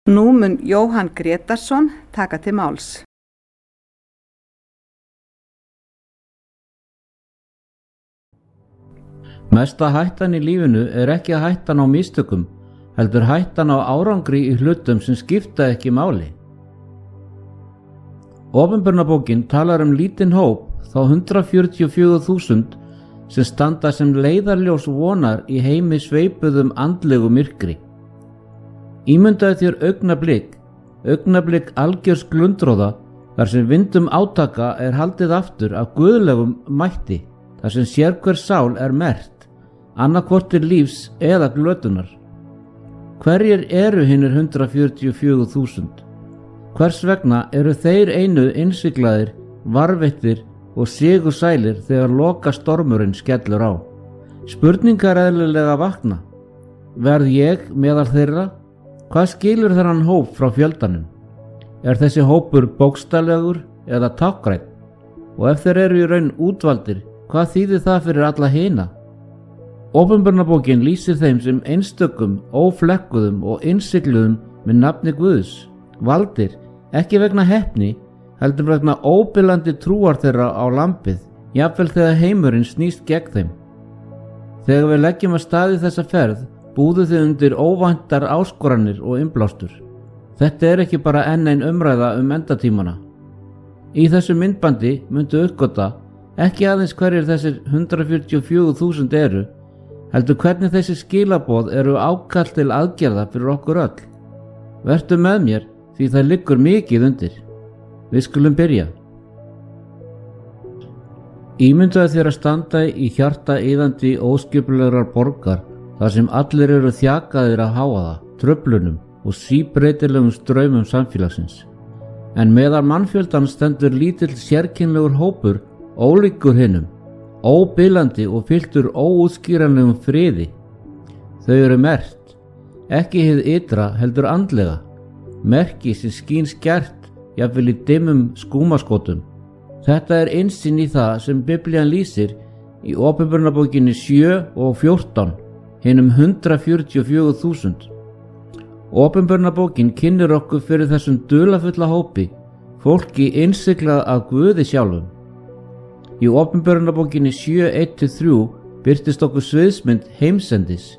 Nú mun Jóhann Grétarsson taka til máls. Mesta hættan í lífinu ekki hættan á mistökum, heldur hættan á árangri í hlutum sem skipta ekki máli. Opinberunarbókin talar lítinn hóp, þá 144.000 sem standa sem leiðarljós vonar í heimi sveipuðum andlegu myrkri. Ímyndaðu þér augnablik algjörs glundroða þar sem vindum átaka haldið aftur af guðlegum mætti, þar sem sérhver sál merkt, annaðhvort til lífs eða glötunar. Hverjir eru hinir 144.000? Hvers vegna eru þeir einu innsiglaðir, varveittir og sigursælir þegar loka stormurinn skellur á? Spurningar eðlilega vakna. Verð ég meðal þeirra? Hvað skilur þennan hóp frá fjöldanum? Þessi hópur bókstaflegur eða táknrænn? Og ef þeir eru í raun útvaldir, hvað þýðir það fyrir alla hina? Opinberunarbókin lýsir þeim sem einstökum, óflekkuðum og innsigluðum með nafni Guðs, valdir, ekki vegna heppni, heldur vegna óbilandi trúar þeirra á lambið, jafnvel þegar heimurinn snýst gegn þeim. Þegar við leggjum að staði þessa ferð, búðu þið undir óvæntar áskoranir og innblástur. Þetta ekki bara enn ein umræða endatímana. Í þessu myndbandi myndu uppgöta ekki aðeins hverjir þessir 144.000 eru, heldur hvernig þessi skilaboð eru ákall til aðgerða fyrir okkur öll. Vertu með mér því það liggur mikið undir. Við skulum byrja. Ímyndaðu þér að standa í hjarta iðandi óskipulegrar borgar þar sem allir eru þjakaðir af hávaða, truflunum og síbreytilegum straumum samfélagsins. En meðal mannfjöldan stendur lítill sérkennilegur hópur, ólíkur hinum, óbilandi og fylltur óútskýranlegum friði. Þau eru merkt, ekki hið ytra heldur andlega, merki sem skín skært, jafnvel í dimmum skúmaskotum. Þetta innsýn í það sem Biblían lýsir í Opinberunarbókinni 7 og 14, hinum 144.000. Opinberunarbókin kynnir okkur fyrir þessum dularfulla hópi, fólki innsiglað af Guði sjálfum. Í Opinberunarbókinni 7:1-3 birtist okkur sviðsmynd heimsendis.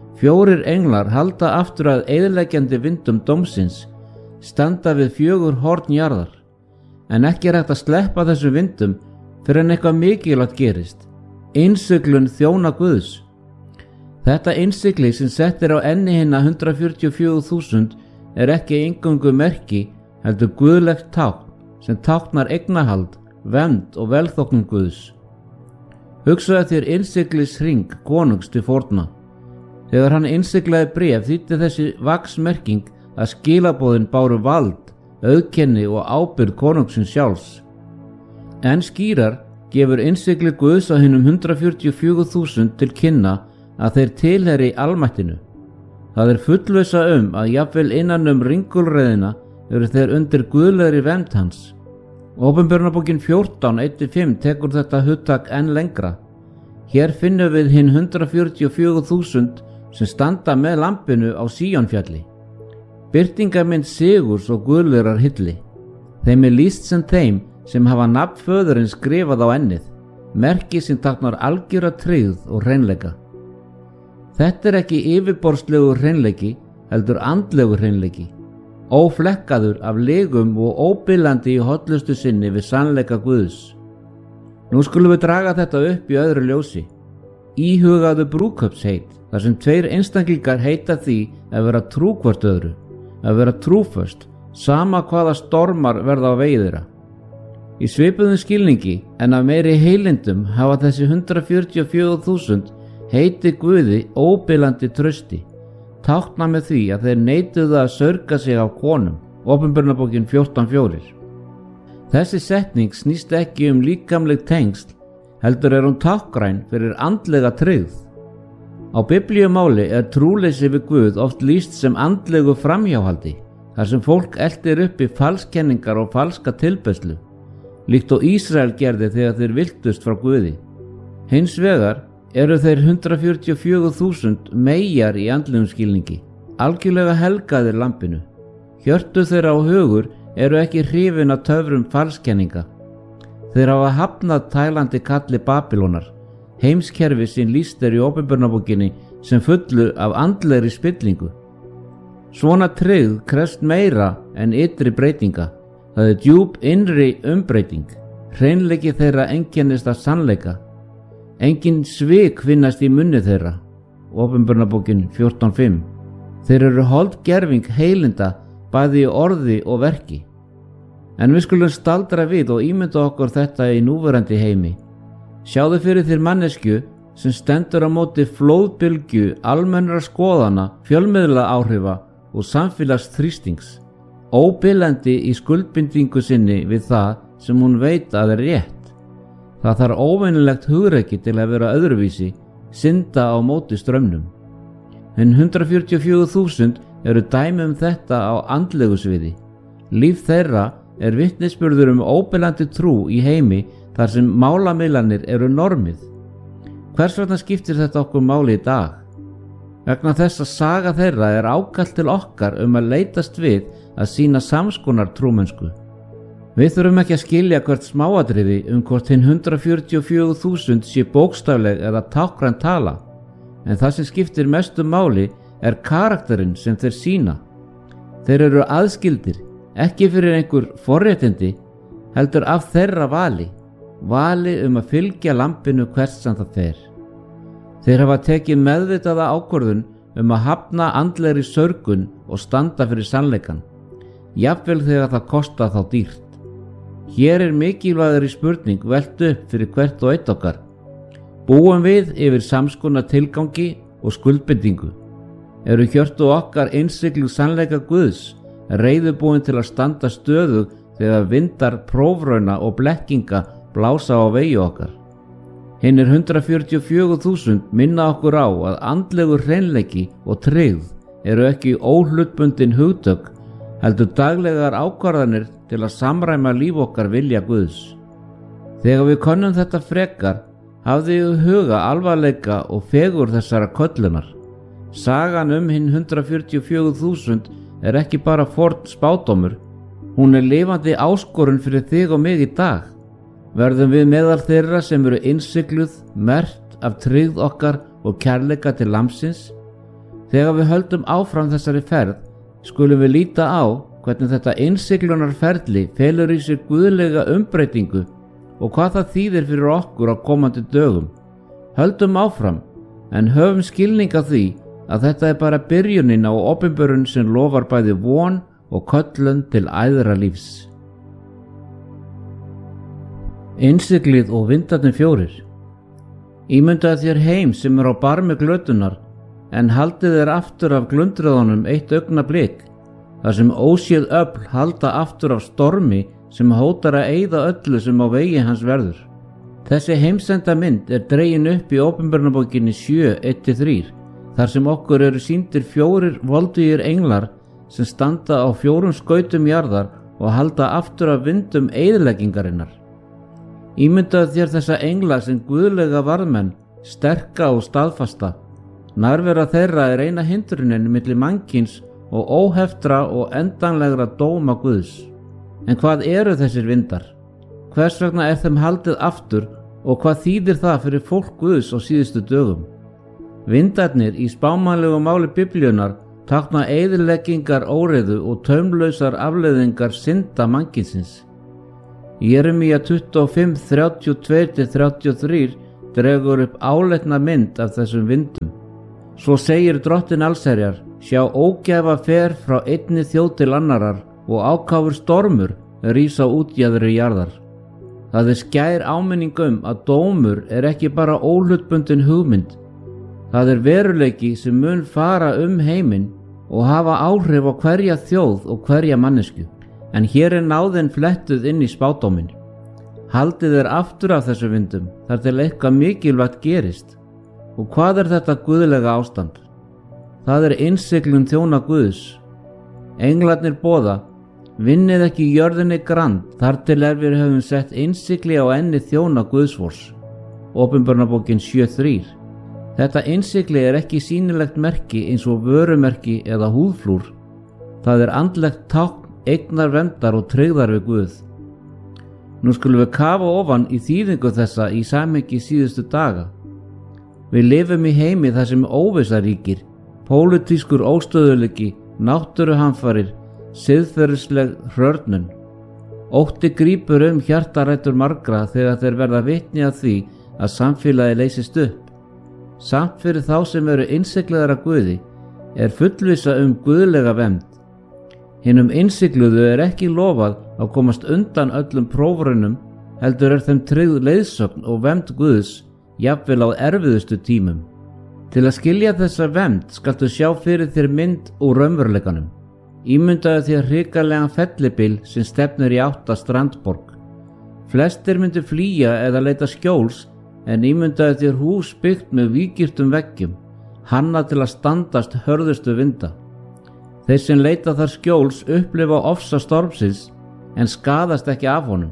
4 englar halda aftur að eyðileggjandi vindum dómsins, standa við 4 horn jarðar, en ekki hægt að sleppa þessum vindum fyrir en eitthvað mikilvægt gerist. Innsiglun þjóna Guðs. Þetta innsigli sem settir á enni hinna 144.000 ekki eingöngu merki, heldur guðlegt tákn sem táknar eignarhald, vernd og velþóknun Guðs. Hugsaðu þér innsiglis hring konungs til forna. Þegar hann innsiglaði bréf þýddi þessi vaxmerking að skilaboðin báru vald, auðkenni og ábyrgð konungsins sjálfs. En skýrar gefur innsigli Guðs á hinum 144.000 til kynna að þeir tilheyri almættinu. Það fullvissa að jafnvel innan ringulreiðina eru þeir undir guðlegri vernd hans. Opinberunarbókin 14:1-5 tekur þetta hugtak enn lengra. Hér finnum við hinn 144.000 sem standa með lambinu á Síónfjalli. Birtingarmynd sigurs og guðlegrar hylli. Þeim lýst sem þeim sem hafa nafn föðurinn skrifað á ennið, merki sem táknar algjöra tryggð og hreinleika. Þetta ekki yfirborðslegur hreinleiki, heldur andlegur hreinleiki, óflekkaður af legum og óbilandi í hollustu sinni við sannleika Guðs. Nú skulum við draga þetta upp í öðru ljósi. Íhugaðu brúðkaupsheit, þar sem 2 einstaklingar heita því að vera trú hvort öðru, að vera trúföst, sama hvaða stormar verða á vegi þeirra. Í svipuðum skilningi en af meiri heilindum hafa þessi 144.000 heiti Guði óbilandi trausti, tákna með því að þeir neituðu að sörga sig af konum. Opinberunarbókin 14:4. Þessi setning snýst ekki líkamleg tengsl, heldur hún táknræn fyrir andlega tryggð. Á biblíumáli trúleysi við Guð oft lýst sem andlegu framhjáhaldi, þar sem fólk eltir uppi falskenningar og falska tilbeiðslu, líkt og Ísrael gerði þegar þeir viltust frá Guði. Hins vegar eru þeir 144.000 meyjar í andlegum skilningi, algjörlega helgaðir lambinu. Hjörtu þeirra og hugur eru ekki hrifin af töfrum falskenninga. Þeir hafa hafnað tælandi kalli Babýlonar, heimskerfi sem lýst í Opinberunarbókinni sem fullu af andlegri spillingu. Svona tryggð krefst meira en ytri breytinga. Það er djúp innri umbreyting. Hreinleiki þeirra einkennist af sannleika. Engin svik finnast í munni þeirra. Opinberunarbókin 14:5. Þeir eru holdgerving heilinda bæði í orði og verki. En við skulum staldra við og ímynda okkur þetta í núverandi heimi. Sjáðu fyrir þér manneskju sem stendur á móti flóðbylgju almennra skoðana, fjölmiðla áhrifa og samfélags þrýstings, óbilandi í skuldbindingu sinni við það sem hún veit að er rétt. Það þarf óvenjulegt hugrekki til að vera öðruvísi, synda á móti straumnum. En 144.000 eru dæmi þetta á andlegu sviði. Líf þeirra er vitnisburður óbilandi trú í heimi þar sem málamiðlanir eru normið. Hvers vegna skiptir þetta okkur máli í dag? Vegna þess að saga þeirra er ákall til okkar að leitast við að sýna samskonar trúmennsku. Við þurfum ekki að skilja hvert smáatriði hvort hinn 144.000 sé bókstafleg eða tákræn tala, en það sem skiptir mestu máli er karakterinn sem þeir sýna. Þeir eru aðskildir, ekki fyrir einhver forréttindi, heldur af þeirra vali að fylgja lampinu hvert sem það fer. Þeir hafa tekið meðvitaða ákvörðun að hafna andlegri sörgun og standa fyrir sannleikan, jafnvel þegar það kostar þá dýrt. Hér er mikilvægari spurning velt upp fyrir hvert og eitt okkar. Búum við yfir samskonar tilgangi og skuldbindingu? Eru hjörtu okkar innsigluð sannleika Guðs, reiðubúin til að standa stöðug þegar vindar prófrauna og blekkinga blása á vegi okkar? Hinnir 144.000 minna okkur á að andlegur hreinleiki og tryggð eru ekki óhlutbundin hugtök, heldur daglegar ákvarðanir til að samræma líf okkar vilja Guðs. Þegar við könnum þetta frekar, hafði í huga alvarleika og fegur þessara köllunar. Sagan hinn 144.000 er ekki bara forn spádómur, hún er lifandi áskorun fyrir þig og mig í dag. Verðum við meðal þeirra sem eru innsigluð, merkt af tryggð okkar og kærleika til Lambsins? Þegar við höldum áfram þessari ferð, skulum við líta á hvernig þetta innsiglunarferli felur í sér guðlega umbreytingu og hvað það þýðir fyrir okkur á komandi dögum. Höldum áfram, en höfum skilning á því að þetta er bara byrjunin á opinberun sem lofar bæði von og köllun til æðra lífs. Innsiglið og vindarnir 4. Ímyndaðu þér heim sem er á barmi glötunar, en haldið er aftur af glundröðunum eitt augnablik, þar sem óséð öfl halda aftur af stormi sem hótar að eyða öllu sem á vegi hans verður. Þessi heimsenda mynd er dregin upp í Opinberunarbókinni 7:1-3, þar sem okkur eru sýndir 4 voldugir englar sem standa á 4 skautum jarðar og halda aftur af vindum eyðileggingarinnar. Ímyndaðu þér þessa engla sem guðlega varðmenn, sterka og staðfasta. Nærvera þeirra er eina hindrunin milli mannkyns og óheftra og endanlegra dóma Guðs. En hvað eru þessir vindar? Hvers vegna er þeim haldið aftur og hvað þýðir það fyrir fólk Guðs á síðustu dögum? Vindarnir í spámannlegu máli Biblíunnar tákna eyðileggingar óreiðu og taumlausar afleiðingar synda mannkynsins. Jeremía 25:32-33 dregur upp áleitna mynd af þessum vindum. Svo segir Drottinn allsherjar: sjá, ógæfa fer frá einni þjóð til annarar og ákafur stormur rís á útjaðri jarðar. Það er skær áminning að dómur er ekki bara óhlutbundin hugmynd. Það er veruleiki sem mun fara heiminn og hafa áhrif á hverja þjóð og hverja mannesku. En hér er náðin flettuð inn í spádóminn. Haldið er aftur af þessu vindum þar til eitthvað mikilvægt gerist. Og hvað er þetta guðlega ástand? Það er innsiglun þjóna Guðs. Englarnir boða: vinnið ekki jörðinni grand þar til við höfum sett innsigli á enni þjóna Guðsvors. Opinberunarbókin 7:3. Þetta innsigli er ekki sýnilegt merki eins og vörumerki eða húðflúr. Það er andlegt tákn eignar verndar og tryggðar við Guð. Nú skulum við kafa ofan í þýðingu þessa í samhengi síðustu daga. Við lifum í heimi þar sem óvissa ríkir, pólitískur óstöðuleiki, náttúruhamfarir, siðferðisleg hrörnun. Ótti grípur hjartarætur margra þegar þeir verða vitni að því að samfélagi leysist upp. Samt fyrir þá sem eru innsiglaðir af Guði er fullvissa guðlega vernd. Hinum innsigluðu er ekki lofað að komast undan öllum prófraunum, heldur er þeim tryggð leiðsögn og vernd Guðs, jafnvel á erfiðustu tímum. Til að skilja þessa vernd skaltu sjá fyrir þér mynd úr raunveruleikanum. Ímyndaðu þér hrikalegan fellibyl sem stefnir í átt að strandborg. Flestir myndu flýja eða leita skjóls, en ímyndaðu þér hús byggt með víggirtum veggjum, hannað til að standast hörðustu vinda. Þeir sem leita þar skjóls upplifa ofsa stormsins en skaðast ekki af honum.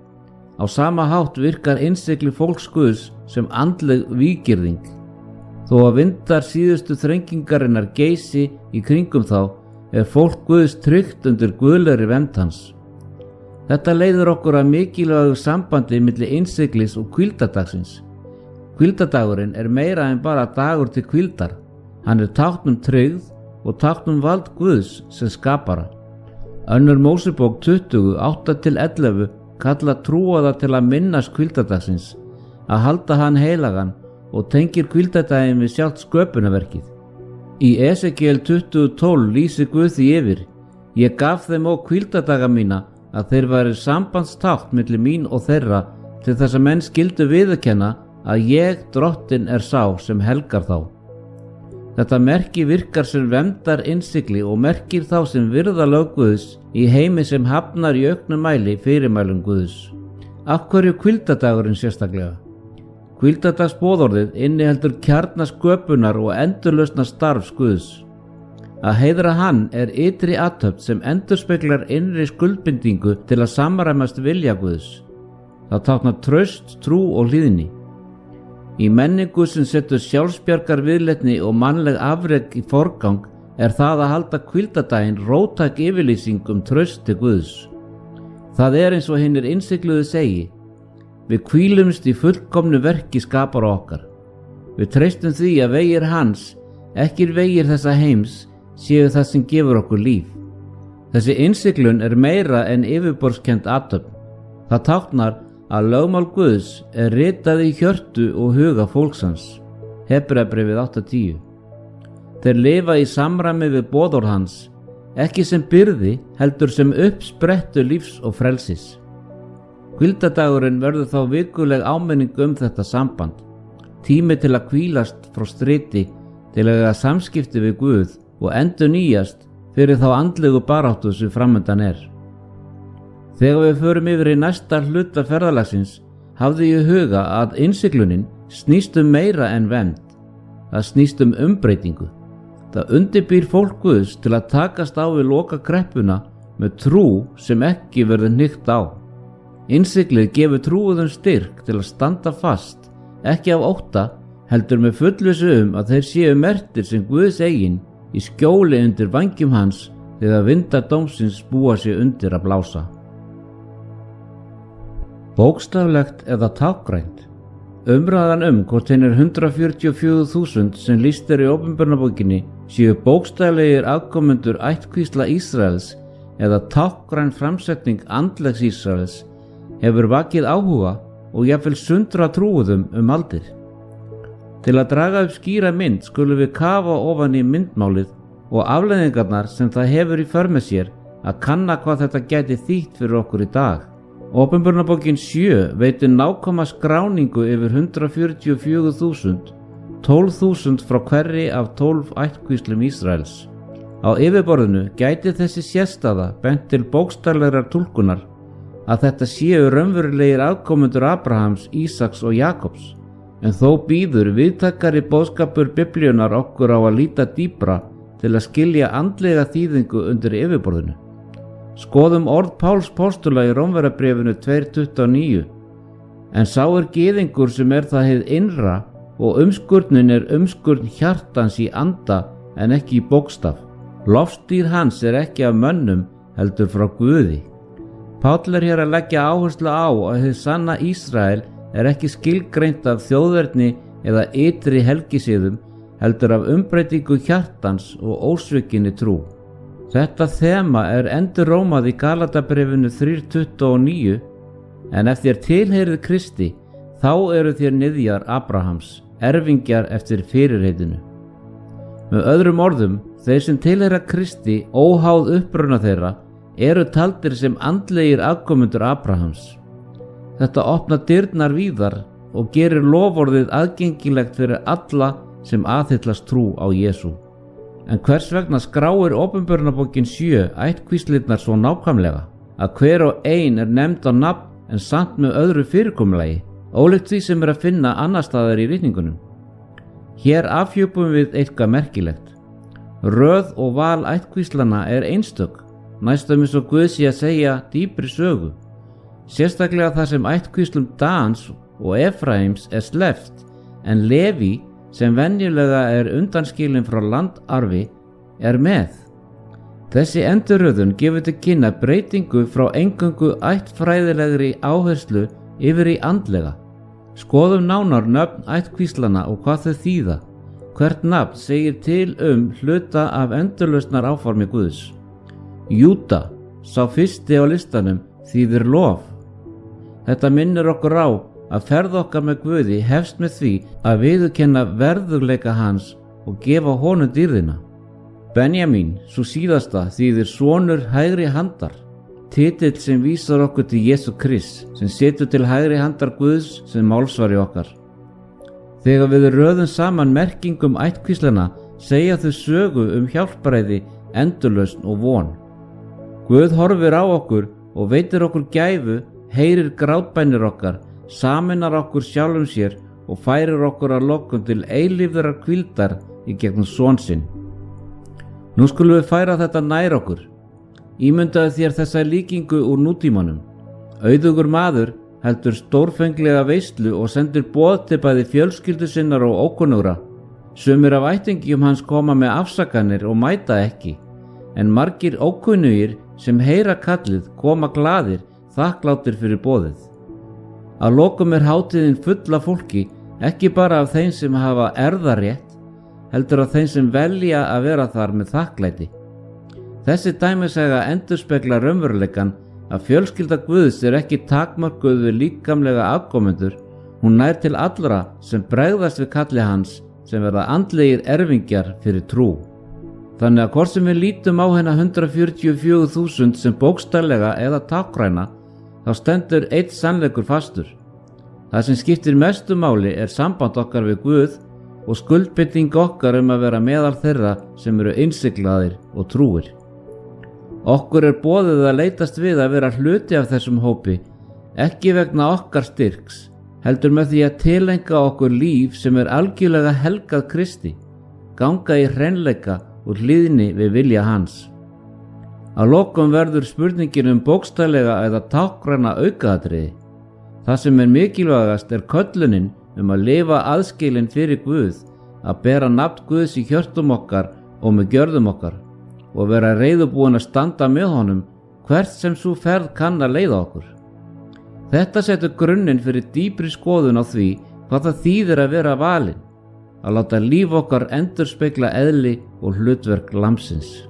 Á sama hátt virkar innsigli fólks Guðs sem andleg víggirðing. Þó að vindar síðustu þrengingarinnar geysi í kringum þá, er fólk Guðs tryggt undir guðlegri vernd hans. Þetta leiðir okkur að mikilvægu sambandi milli innsiglis og hvíldardagsins. Hvíldardagurinn er meira en bara dagur til hvíldar. Hann er tákn tryggð og tákn vald Guðs sem skapara. Önnur Mósebók 20, 8-11 kalla trúaða til að minnast hvíldardagsins, að halda hann heilagan og tengir hvíldardaginn við sjálft sköpunarverkið. Í Esekiel 20:12 lýsir Guð því yfir: Ég gaf þeim og hvíldardaga mína að þeir væri sambandstákn milli mín og þeirra, til þess að menn skildu viðurkenna að ég, Drottinn, er sá sem helgar þá. Þetta merki virkar sem verndar innsigli og merkir þá sem virða lög Guðs í heimi sem hafnar í auknum mæli fyrirmælum Guðs. Af hverju hvíldardagurinn sérstaklega? Hvíldardagsboðorðið inniheldur kjarna sköpunar og endurlausna starfs Guðs. Að heiðra hann er ytri athöfn sem endurspeglar innri skuldbindingu til að samræmast vilja Guðs. Það táknar traust, trú og hlýðni. Í menningu sem setur sjálfsbjargar viðleitni og mannleg afrek í forgang er það að halda hvíldardaginn róttæk yfirlýsing traust til Guðs. Það er eins og hinir innsigluðu segi: Við hvílumst í fullkomnu verki skapara okkar. Við treystum því að vegir hans, ekki vegir þessa heims, séu það sem gefur okkur líf. Þessi innsiglun er meira en yfirborðskennd athöfn. Það táknar að lögmál Guðs er ritað í hjörtu og huga fólksans. Hebreabréfið 8:10. Þeir lifa í samræmi við boðorð hans, ekki sem byrði, heldur sem uppsprettu lífs og frelsis. Hvíldardagurinn verður þá vikuleg áminning þetta samband, tími til að hvílast frá striti, til að eiga samskipti við Guð og endurnýjast fyrir þá andlegu baráttu sem framundan er. Þegar við förum yfir í næsta hluta ferðalagsins, hafði ég huga að innsiglunin snýst meira en vernd. Það snýst umbreytingu. Það undirbýr fólk Guðs til að takast á við loka kreppuna með trú sem ekki verður hnykkt á. Innsiglið gefur trúuðum styrk til að standa fast, ekki af ótta, heldur með fullvissu að þeir séu merktir sem Guðs eigin í skjóli undir vængjum hans þegar vindar dómsins búa sig undir að blása. Bókstaflegt eða tákgrænt. Umræðan hvort hinir 144.000 sem lýst í Opinberunarbókinni séu bókstaflegir afkomendur ættkvísla Ísraels eða tákgræn framsetning andlegs Ísraels hefur vakið áhuga og jafnvel sundra trúuðum aldir. Til að draga upp skýra mynd skulum við kafa ofan í myndmálið og afleiðingarnar sem það hefur í för með sér að kanna hvað þetta gæti þýtt fyrir okkur í dag. Opinberunarbókin 7 veitir nákvæma skráningu yfir 144.000, 12.000 frá hverri af 12 ættkvíslum Ísraels. Á yfirborðinu gæti þessi sérstaða bent til bókstaflegrar túlkunar að þetta séu raunverulegir afkomendur Abrahams, Ísaks og Jakobs, en þó býður viðtakari boðskapur Biblíunnar okkur á að líta dýpra til að skilja andlega þýðingu undir yfirborðinu. Skoðum orð Páls postula í Rómverjabréfinu 2:29. En sá er gyðingur sem er það hið innra og umskurnin er umskurn hjartans í anda en ekki í bókstaf. Lofsdýr hans ekki af mönnum heldur frá Guði. Páll hér að leggja áherslu á að hið sanna Ísrael ekki skilgreint af þjóðerni eða ytri helgisiðum heldur af umbreytingu hjartans og ósvikinni trú. Þetta þema endurrómað í Galatabréfinu 3:29, en ef þér tilheyrið Kristi, þá eru þér niðjar Abrahams, erfingjar eftir fyrirheitinu. Með öðrum orðum, þeir sem tilheyra Kristi, óháð uppruna þeirra, eru taldir sem andlegir afkomendur Abrahams. Þetta opnar dyrnar víðar og gerir loforðið aðgengilegt fyrir alla sem aðhyllast trú á Jesú. En hvers vegna skráir Åpenbarunarbókin 7 ættkvíslirnar svo nákvæmlega að hver og ein nefnd á nafn en samt með öðru fyrirkomulagi, ólíkt því sem að finna annar staðar í ritningunum? Hér afhjúpum við eitthvað merkilegt. Röð og val ættkvíslana einstök, næstum eins og Guð sé að segja dýpri sögu. Sérstaklega þar sem ættkvíslum Dans og Efraims sleppt, en Leví, sem venjulega undanskilin frá landarfi, með. Þessi endurröðun gefur til kynna breytingu frá eingöngu ættfræðilegri áherslu yfir í andlega. Skoðum nánar nöfn ættkvíslana og hvað þau þýða. Hvert nafn segir til hluta af endurlausnar áformi Guðs. Júda, sá fyrsti á listanum, þýðir lof. Þetta minnir okkur á að ferð okkar með Guði hefst með því að viðurkenna verðugleika hans og gefa honum dýrðina. Benjamín, svo síðasta, þýðir sonur hægri handar, titill sem vísar okkur til Jesú Krist, sem situr til hægri handar Guðs sem málsvari okkar. Þegar við röðum saman merkingum ættkvíslana, segja þau sögu hjálparæði, endurlausn og von. Guð horfir á okkur og veitir okkur gæfu, heyrir grátbænir okkar, saminar okkur sjálfum sér og færir okkur að lokum til eilífðrar hvíldar í gegnum son sinn. Nú skulum við færa þetta nær okkur. Ímyndaðu þér þessa líkingu úr nútímanum. Auðugur maður heldur stórfenglega veislu og sendir boð til bæði fjölskyldu sinnar og ókunnugra. Sumir af ættingjum hans koma með afsakanir og mæta ekki, en margir ókunnugir sem heyra kallið koma glaðir, þakklátir fyrir boðið. Að lokum hátíðin full af fólki, ekki bara af þeim sem hafa erfðarétt, heldur af þeim sem velja að vera þar með þakklæti. Þessi dæmisaga endurspegla raunveruleikann að fjölskylda Guðs ekki takmörkuð við líkamlega afkomendur, hún nær til allra sem bregðast við kalli hans, sem verða andlegir erfingjar fyrir trú. Þannig að hvort sem við lítum á hérna 144.000 sem bókstaflega eða táknræna, þá stendur einn sannleikur fastur. Það sem skiptir mestu máli samband okkar við Guð og skuldbinding okkar að vera meðal þeirra sem eru innsiglaðir og trúir. Okkur boðið að leitast við að vera hluti af þessum hópi, ekki vegna okkar styrks, heldur með því að tilenga okkur líf sem algjörlega helgað Kristi, ganga í hreinleika og hlýðni við vilja hans. Að lokum verður spurningin bókstaflega eða táknræna aukaatriði. Það sem mikilvægast köllunin að lifa aðskilin fyrir Guð, að bera nafn Guðs í hjörtum okkar og með gjörðum okkar og vera reiðubúin að standa með honum hvert sem sú ferð kann að leiða okkur. Þetta setur grunninn fyrir dýpri skoðun á því hvað það þýðir að vera valinn, að láta líf okkar endurspegla eðli og hlutverk lambsins.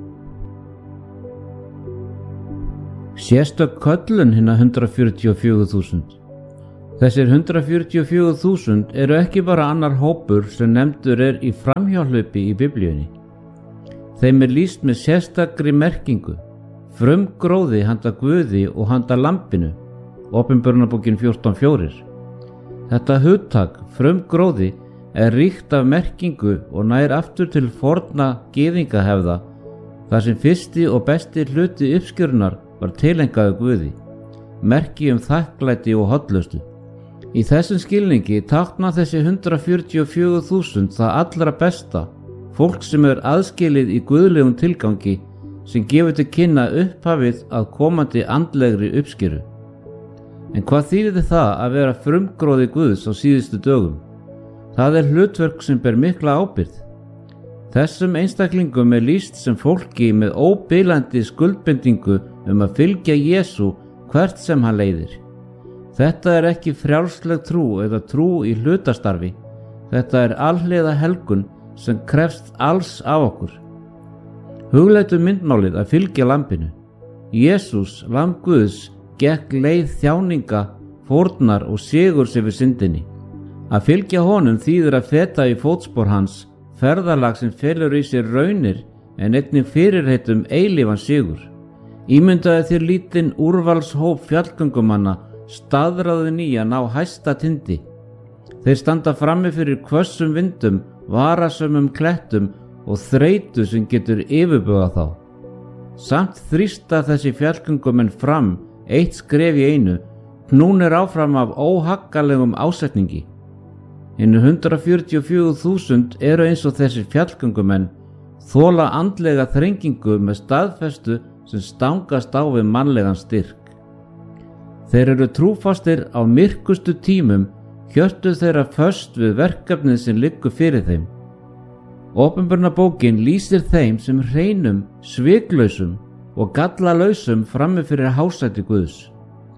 Sérstök köllun hinna 144.000. Þessir 144.000 ekki bara annar hópur sem nefndur í framhjáhlaupi í Biblíunni. Þeim lýst með sérstakri merkingu, frumgróði handa Guði og handa lambinu, Åpenbarunarbókin 14:4. Þetta hugtak, frumgróði, ríkt af merkingu og nær aftur til forna gyðingahefða, þar sem fyrsti og besti hluti uppskjörunar var tilengaður Guði, merki þakklæti og hollustu. Í þessum skilningi tákna þessi 144.000 það allra besta, fólk sem aðskilið í guðlegum tilgangi, sem gefur til kynna upphafið að komandi andlegri uppskjöru. En hvað þýðir það að vera frumgróði Guðs á síðustu dögum? Það hlutverk sem ber mikla ábyrgð. Þessum einstaklingum lýst sem fólki með óbilandi skuldbindingu að fylgja Jesú hvert sem hann leiðir. Þetta ekki frjálsleg trú eða trú í hlutastarfi. Þetta alhliða helgun sem krefst alls af okkur. Hugleitum myndmálið að fylgja lambinu. Jesús, lamb Guðs, gekk leið þjáninga, fórnar og sigurs yfir syndinni. Að fylgja honum þýðir að feta í fótspor hans, ferðalag sem felur í sér raunir en einnig fyrirheit eilífan sigur. Ímyndaðu þér lítinn úrvalshóp fjallgöngumanna staðráðin í að ná hæsta tindi. Þeir standa frammi fyrir hvössum vindum, varasömmum klettum og þreytu sem getur yfirbugað þá. Samt þrýsta þessi fjallgöngumenn fram, eitt skref í einu, knúnir áfram af óhaggalegum ásetningi. Hinir 144.000 eins og þessi fjallgöngumenn, þola andlega þrengingu með staðfestu sem stangast á við mannlegan styrk. Þeir trúfastir á myrkustu tímum, hjörtu þeirra föst við verkefnið sem liggur fyrir þeim. Opinberunarbókin lýsir þeim sem hreinum, sviklausum og gallalausum frammi fyrir hásæti Guðs.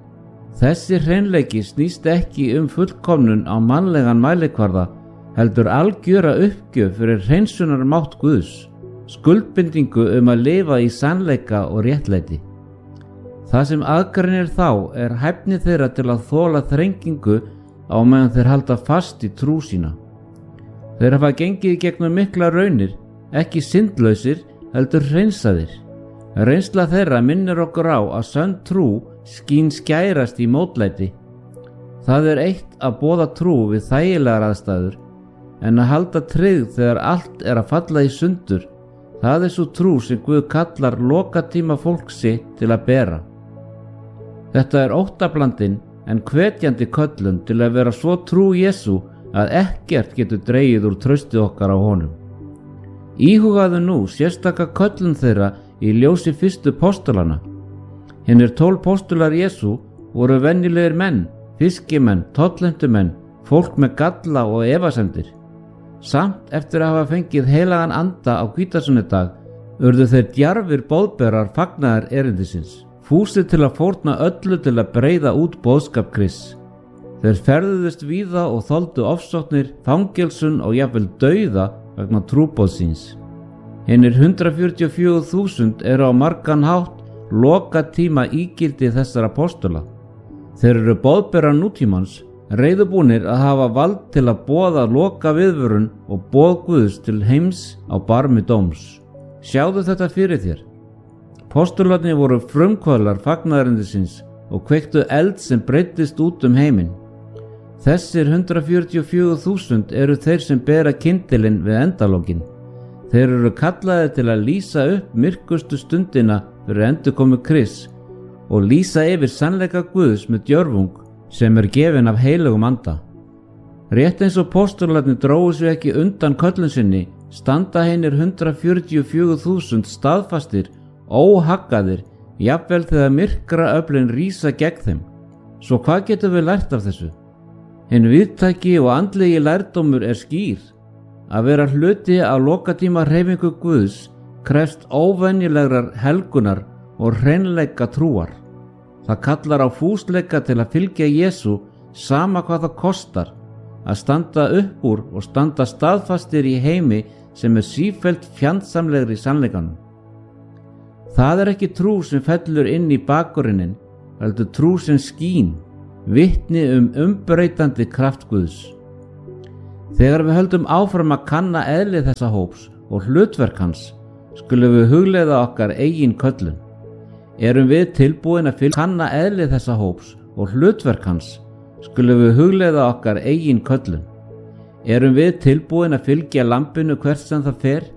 Þessi hreinleiki snýst ekki fullkomnun á mannlegan mælikvarða, heldur algjöra uppgjöf fyrir hreinsunarmátt Guðs, skuldbindingu að lifa í sannleika og réttlæti. Það sem aðgreinir þá hæfni þeirra til að þola þrengingu á meðan þeir halda fast í trú sína. Þeir hafa gengið gegnum mikla raunir, ekki syndlausir, heldur hreinsaðir. Reynsla þeirra minnir okkur á að sönn trú skín skærast í mótlæti. Það eitt að boða trú við þægilegar aðstæður, en að halda tryggð þegar allt að falla í sundur, það svo trú sem Guð kallar lokatíma fólksi til að bera. Þetta óttablandin en hvetjandi köllun til að vera svo trú Jesú að ekkert getur dregið úr trausti okkar á honum. Íhugaðu nú sérstaka köllun þeirra í ljósi fyrstu postulana. Hinir 12 postular Jesú voru venjulegir menn, fiskimenn, tollhentumenn, fólk með galla og efasemdir. Samt eftir að hafa fengið heilagan anda á hvítasunnudag urðu þeir djarfir boðberar fagnaðar erindisins, fúsir til að fórna öllu til að breiða út boðskap Krists. Þeir ferðuðust víða og þoldu ofsóknir, fangelsun og jafnvel dauða vegna trúboðs síns. Hinir 144.000 á margan hátt lokatíma ígildi þessara apóstola. Þeir boðberar nútímans, reiðubúnir að hafa vald til að boða loka viðvörun og boð Guðs til heims á barmi dóms. Sjáðu þetta fyrir þér. Postularnir voru frumkvöðlar fagnaðarindisins og kveiktu eld sem breiddist út heiminn. Þessir 144.000 þeir sem bera kyndilinn við endalokin. Þeir kallaðir til að lýsa upp myrkustu stundina fyrir endurkomu Krists og lýsa yfir sannleika Guðs með djörfung sem gefin af heilugum anda. Rétt eins og postularnir drógu sig ekki undan köllun sinni, standa hinir 144.000 staðfastir, óhaggaðir, jafnvel þegar myrkra öflin rísa gegn þeim. Svo hvað getum við lært af þessu? Hinn víðtæki og andlegi lærdómur skýr. Að vera hluti af lokatíma hreyfingu Guðs krefst óvenjulegrar helgunar og hreinleika trúar. Það kallar á fúsleika til að fylgja Jesú sama hvað það kostar, að standa upp úr og standa staðfastir í heimi sem sífellt fjandsamlegri sannleikanum. Það ekki trú sem fellur inn í bakgrunnin, heldur trú sem skín, vitni umbreytandi kraft Guðs. Þegar við höldum áfram að kanna eðli þessa hóps og hlutverk hans, skulum við hugleiða okkar eigin köllun. Erum við tilbúin að kanna eðli þessa hóps og hlutverk hans, skulum við hugleiða okkar eigin köllun. Erum við tilbúin að fylgja lambinu hvert sem það fer?